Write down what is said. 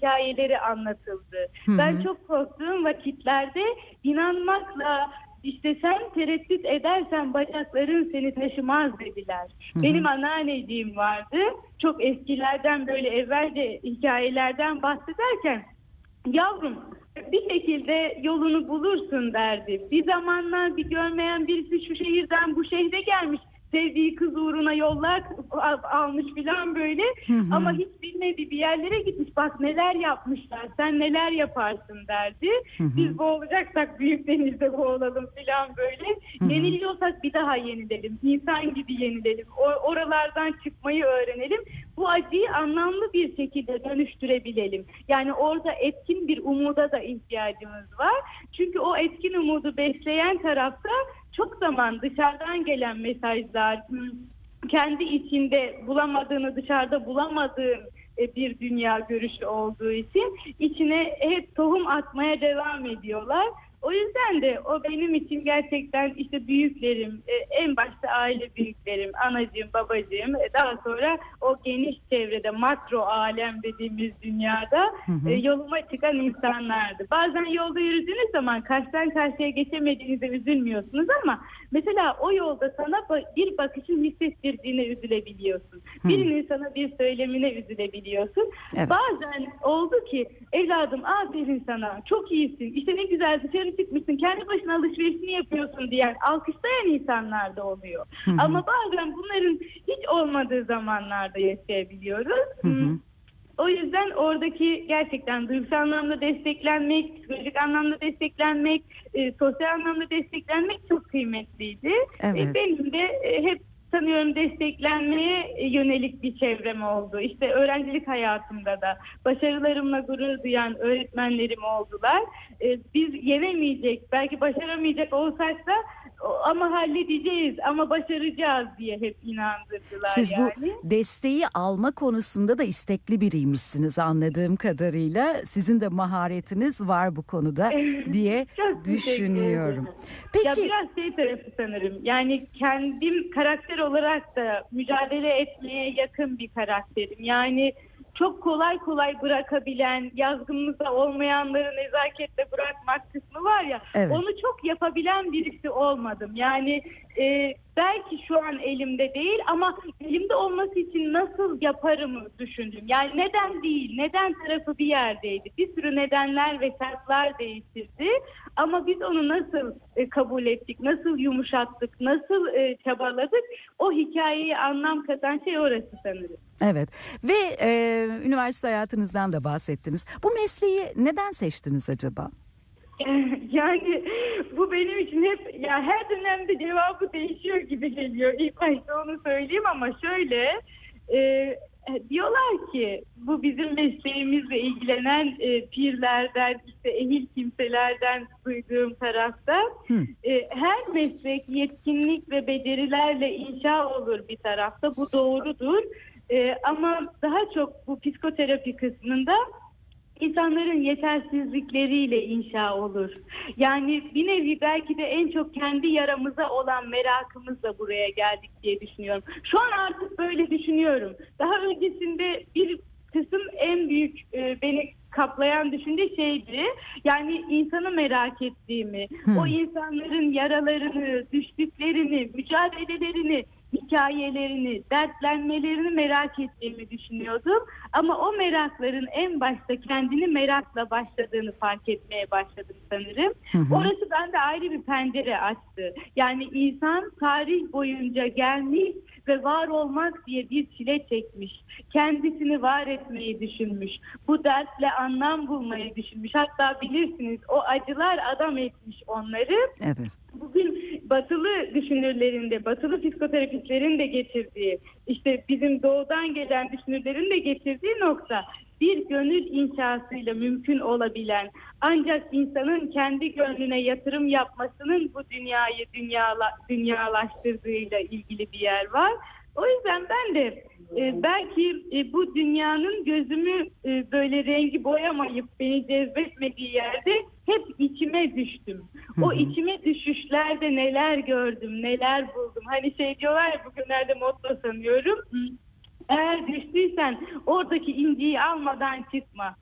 hikayeleri anlatıldı. Ben çok korktuğum vakitlerde inanmakla işte sen tereddüt edersen bacakların seni taşımaz dediler. Benim anneanneciğim vardı. Çok eskilerden böyle evvelce hikayelerden bahsederken yavrum bir şekilde yolunu bulursun derdi. Bir zamanlar bir görmeyen birisi şu şehirden bu şehre gelmiş. Sevdiği kız uğruna yollar almış filan böyle. Ama hiç bilmediği bir yerlere gitmiş. Bak neler yapmışlar. Sen neler yaparsın derdi. Biz boğulacaksak büyük denizde boğulalım filan böyle. Yeniliyorsak bir daha yenilelim. İnsan gibi yenilelim. Oralardan çıkmayı öğrenelim. Bu acıyı anlamlı bir şekilde dönüştürebilelim. Yani orada etkin bir umuda da ihtiyacımız var. Çünkü o etkin umudu besleyen tarafta çok zaman dışarıdan gelen mesajlar, kendi içinde bulamadığını dışarıda bulamadığın bir dünya görüşü olduğu için içine hep tohum atmaya devam ediyorlar. O yüzden de o benim için gerçekten işte büyüklerim, en başta aile büyüklerim, anacığım, babacığım, daha sonra o geniş çevrede makro alem dediğimiz dünyada yoluma çıkan insanlardı. Bazen yolda yürüdüğünüz zaman karşıdan karşıya geçemediğinizde üzülmüyorsunuz ama mesela o yolda sana bir bakışın hissettirdiğine üzülebiliyorsun. Birinin sana bir söylemine üzülebiliyorsun. Evet. Bazen oldu ki evladım aferin sana, çok iyisin, işte ne güzel dışarı çıkmışsın, kendi başına alışverişini yapıyorsun diyen, alkışlayan insanlar da oluyor. Ama bazen bunların hiç olmadığı zamanlarda yaşayabiliyoruz. O yüzden oradaki gerçekten duygusal anlamda desteklenmek, psikolojik anlamda desteklenmek, sosyal anlamda desteklenmek çok kıymetliydi. Evet. Benim de hep sanıyorum desteklenmeye yönelik bir çevrem oldu. İşte öğrencilik hayatımda da başarılarımla gurur duyan öğretmenlerim oldular. Biz yenemeyecek, belki başaramayacak olsak da ama halledeceğiz, ama başaracağız diye hep inandırdılar. Siz yani. Bu desteği alma konusunda da istekli biriymişsiniz anladığım kadarıyla. Sizin de maharetiniz var bu konuda diye düşünüyorum. Peki. Ya biraz tarafı sanırım. Yani kendim karakter olarak da mücadele etmeye yakın bir karakterim. Yani çok kolay bırakabilen, yazgımızda olmayanları nezaketle bırakmak kısmı var ya, evet. Onu çok yapabilen birisi olmadım. Yani belki şu an elimde değil ama elimde olması için nasıl yaparımı düşündüm. Yani neden değil, neden tarafı bir yerdeydi. Bir sürü nedenler ve şartlar değiştirdi. Ama biz onu nasıl kabul ettik, nasıl yumuşattık, nasıl çabaladık, o hikayeye anlam katan şey orası sanırım. Evet ve üniversite hayatınızdan da bahsettiniz. Bu mesleği neden seçtiniz acaba? Yani bu benim için hep ya her dönemde cevabı değişiyor gibi geliyor. İlk başta onu söyleyeyim ama şöyle diyorlar ki bu bizim mesleğimizle ilgilenen pirlerden, işte ehil kimselerden duyduğum tarafta her meslek yetkinlik ve becerilerle inşa olur bir tarafta. Bu doğrudur. Ama daha çok bu psikoterapi kısmında İnsanların yetersizlikleriyle inşa olur. Yani bir nevi belki de en çok kendi yaramıza olan merakımızla buraya geldik diye düşünüyorum. Şu an artık böyle düşünüyorum. Daha öncesinde bir kısım en büyük beni kaplayan düşünce şeydi. Yani insanı merak ettiğimi, o insanların yaralarını, düştüklerini, mücadelelerini, hikayelerini, dertlenmelerini merak ettiğimi düşünüyordum. Ama o merakların en başta kendini merakla başladığını fark etmeye başladım sanırım. Orası bende ayrı bir pencere açtı. Yani insan tarih boyunca gelmiş ve var olmak diye bir çile çekmiş. Kendisini var etmeyi düşünmüş. Bu dertle anlam bulmayı düşünmüş. Hatta bilirsiniz o acılar adam etmiş onları. Evet. Bugün batılı düşünürlerinde, batılı psikoterapistlerin de getirdiği, işte bizim doğudan gelen düşünürlerin de getirdiği nokta bir gönül inşasıyla mümkün olabilen, ancak insanın kendi gönlüne yatırım yapmasının bu dünyayı dünyalaştırdığıyla ilgili bir yer var. O yüzden ben de belki bu dünyanın gözümü böyle rengi boyamayıp beni cezbetmediği yerde hep içime düştüm. O içime düşüşlerde neler gördüm, neler buldum. Hani şey diyorlar ya bugünlerde motto sanıyorum. Eğer düştüysen oradaki inciyi almadan çıkma.